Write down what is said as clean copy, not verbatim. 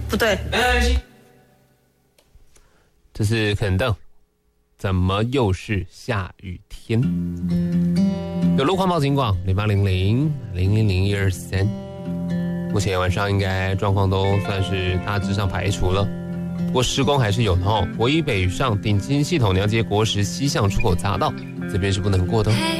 不对， 这是肯邓，怎么又是下雨天？有路况报警广0800-000-123。目前晚上应该状况都算是大致上排除了，不过施工还是有的哦。国一北上顶金系统娘街国十西向出口匝道，这边是不能过的哦。